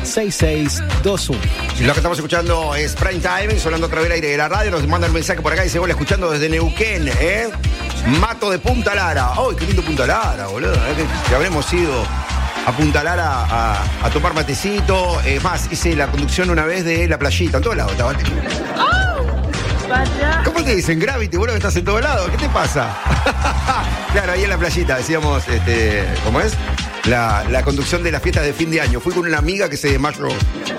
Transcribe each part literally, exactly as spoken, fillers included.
seis seis dos uno. Lo que estamos escuchando es Prime Time, sonando a través del aire de la radio. Nos mandan un mensaje por acá y dice, hola, escuchando desde Neuquén, ¿eh? Mato de Punta Lara. ¡Ay, qué lindo Punta Lara, boludo! ¿Eh? Que, que habremos ido a Punta Lara a, a tomar matecito. Es eh, más, hice la conducción una vez de la playita, en todos lados. ¡Oh! ¿Cómo te dicen? Gravity, boludo, que estás en todos lados. ¿Qué te pasa? Claro, ahí en la playita decíamos, este, ¿cómo es? La, la conducción de las fiestas de fin de año. Fui con una amiga que se desmayó.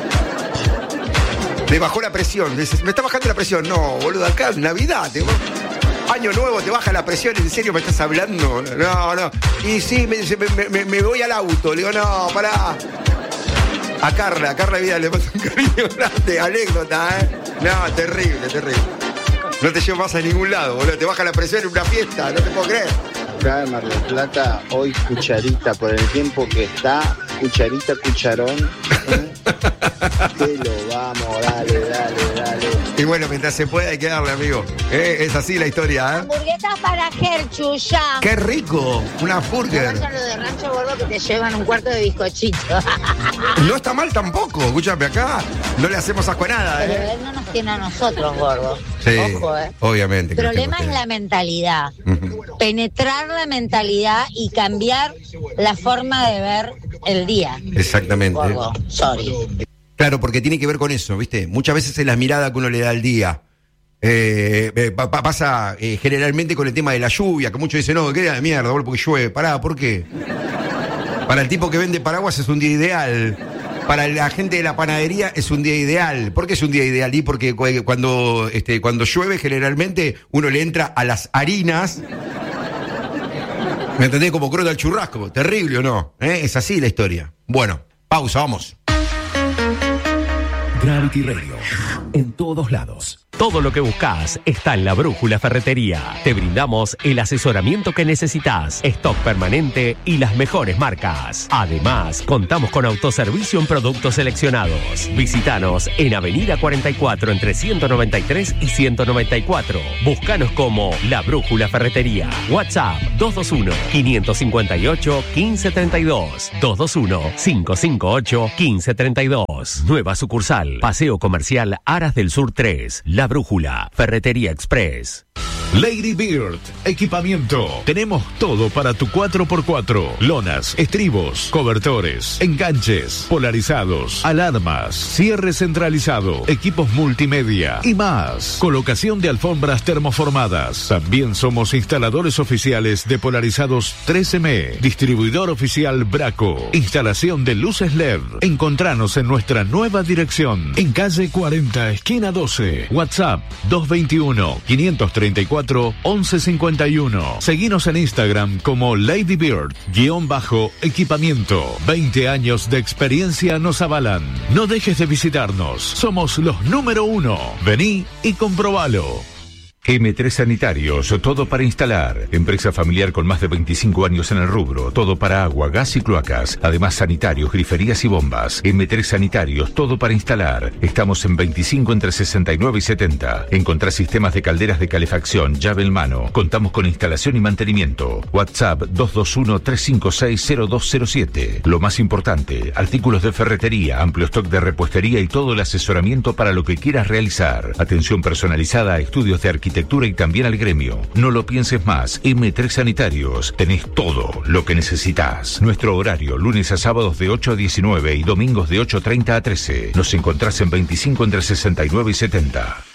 Le bajó la presión. Dice, me está bajando la presión. No, boludo, acá es Navidad. Te... Año nuevo, te baja la presión. ¿En serio me estás hablando? No, no. Y sí, me dice, me, me, me voy al auto. Le digo, no, pará. A Carla, a Carla Vida le paso un cariño grande. Anécdota, ¿eh? No, terrible, terrible. No te llevo más a ningún lado, boludo. Te baja la presión en una fiesta. No te puedo creer. Acá en Mar del Plata, hoy cucharita, por el tiempo que está, cucharita, cucharón, ¿eh? Te lo vamos, dale, dale, dale. Y bueno, mientras se pueda hay que darle, amigo. ¿Eh? Es así la historia, ¿eh? Hamburguesas para Gerchu, ya. ¡Qué rico! Una burger. No lo de Rancho Gordo que te llevan un cuarto de bizcochito. No está mal tampoco, escúchame acá. No le hacemos asco a nada, ¿eh? Pero él no nos tiene a nosotros, gordo. Sí, ojo, ¿eh? Obviamente. El problema es la mentalidad. Uh-huh. Penetrar la mentalidad y cambiar la forma de ver el día. Exactamente. Gordo, sorry. Claro, porque tiene que ver con eso, ¿viste? Muchas veces es la mirada que uno le da al día. Eh, eh, pa- pasa eh, generalmente con el tema de la lluvia, que muchos dicen, no, que era de mierda, boludo, porque llueve. Pará, ¿por qué? Para el tipo que vende paraguas es un día ideal. Para la gente de la panadería es un día ideal. ¿Por qué es un día ideal? Y porque cuando, este, cuando llueve generalmente uno le entra a las harinas. ¿Me entendés? Como crota al churrasco. Terrible, ¿o no? ¿Eh? Es así la historia. Bueno, pausa, vamos. Gravity Radio, en todos lados. Todo lo que buscas está en La Brújula Ferretería. Te brindamos el asesoramiento que necesitas, stock permanente y las mejores marcas. Además, contamos con autoservicio en productos seleccionados. Visítanos en Avenida cuarenta y cuatro entre ciento noventa y tres y ciento noventa y cuatro. Búscanos como La Brújula Ferretería. WhatsApp dos dos uno, cinco cinco ocho, uno cinco tres dos. dos dos uno, cinco cinco ocho, uno cinco tres dos. Nueva sucursal. Paseo Comercial Aras del Sur tres. La Brújula, Ferretería Express. Lady Bird, equipamiento. Tenemos todo para tu cuatro por cuatro. Lonas, estribos, cobertores, enganches, polarizados, alarmas, cierre centralizado, equipos multimedia y más. Colocación de alfombras termoformadas. También somos instaladores oficiales de polarizados tres eme. Distribuidor oficial Braco. Instalación de luces L E D. Encontranos en nuestra nueva dirección. En calle cuarenta, esquina doce. WhatsApp dos dos uno, cinco tres cuatro, once cincuenta y uno. Seguinos en Instagram como LadyBird, guión bajo, equipamiento. veinte años de experiencia nos avalan. No dejes de visitarnos. Somos los número uno. Vení y comprobalo. eme tres Sanitarios, todo para instalar. Empresa familiar con más de veinticinco años en el rubro. Todo para agua, gas y cloacas. Además, sanitarios, griferías y bombas. eme tres Sanitarios, todo para instalar. Estamos en veinticinco entre sesenta y nueve y setenta. Encontrá sistemas de calderas de calefacción, llave en mano. Contamos con instalación y mantenimiento. WhatsApp dos dos uno, tres cinco seis, cero dos cero siete. Lo más importante, artículos de ferretería, amplio stock de repuestería y todo el asesoramiento para lo que quieras realizar. Atención personalizada a estudios de arquitectura y también al gremio. No lo pienses más. eme tres Sanitarios. Tenés todo lo que necesitas. Nuestro horario, lunes a sábados de ocho a diecinueve y domingos de ocho treinta a trece. Nos encontrás en veinticinco entre sesenta y nueve y setenta.